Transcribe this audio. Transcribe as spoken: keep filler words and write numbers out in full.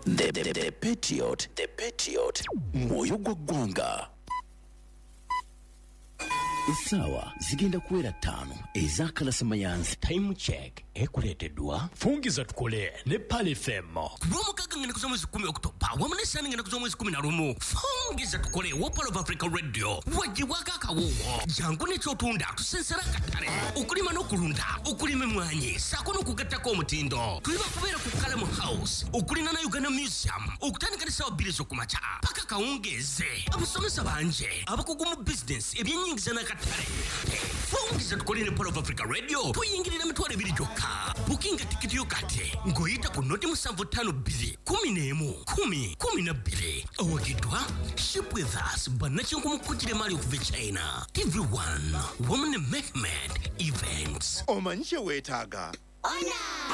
The, the, the Patriot, the Patriot, moyo gwa ggwanga. Sawa zigenda kuwera ttaano ez'akalasa mayanzi. Time check ekuleeteddwa fungiza tukole ne Pale F M. Lwomukaaga ngenda kuza mwezi kumi Oktoba wamu ne Sani ngenda kuza mwezi kumi na lumu. Fungiza tukole wa Pale of Africa Radio wajiwaka akawuwo jangu n'ekyotunda tusensera akatale okulima n'okulunda okulima emmwanyi ssaako n'okugattako omutindo. Tuli bakubeera ku Kalamu House okulina na Uganda Museum okutandika n'essaawa bbiri ez'okumakya paka kawungeeze. Abasomesa bangi abakugu mu business ebyennyingiza n'akatale. Fungiza tukole ne Pale of Africa Radio tuyingirira emitwalo ebiri gyokka. Bukinga tikiti yo kati ng'oyita ku noti musanvu ttaano bbiri kumi n'emu kumi kumi na bbiri. Owagidwa Ship with Us bannakinku mu kkujjira emaali okuva e China. T V one Women Mehmet Events. Omanyi kye weetaaga? Ona!